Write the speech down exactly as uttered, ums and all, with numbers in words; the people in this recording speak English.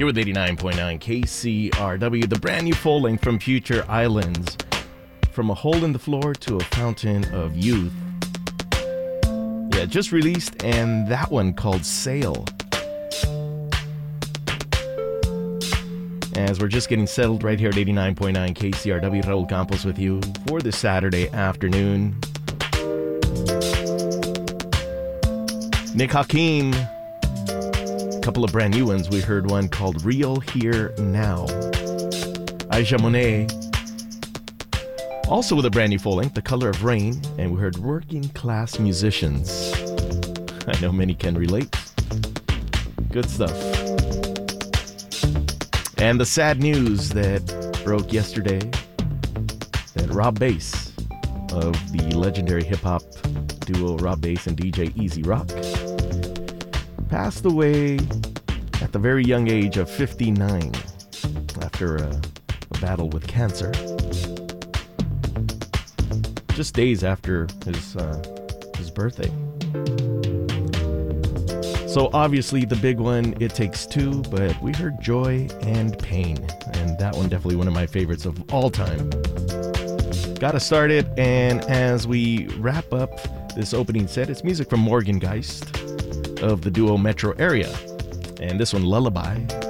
You're with eighty-nine point nine K C R W, the brand new full length from Future Islands. From a hole in the floor to a fountain of youth. Yeah, just released, and that one called Sail. As we're just getting settled right here at eighty-nine point nine K C R W, Raul Campos with you for this Saturday afternoon. Nick Hakim. Couple of brand new ones. We heard one called Real Here Now. Aisha Monet, also with a brand new full length, The Color of Rain, and we heard Working Class Musicians. I know many can relate. Good stuff. And the sad news that broke yesterday, that Rob Bass of the legendary hip-hop duo Rob Bass and D J Easy Rock passed away at the very young age of fifty-nine after a, a battle with cancer. Just days after his uh, his birthday. So obviously the big one, It Takes Two, but we heard Joy and Pain, and that one definitely one of my favorites of all time. Got us started, and as we wrap up this opening set, it's music from Morgan Geist of the duo Metro Area. And this one, Lullaby.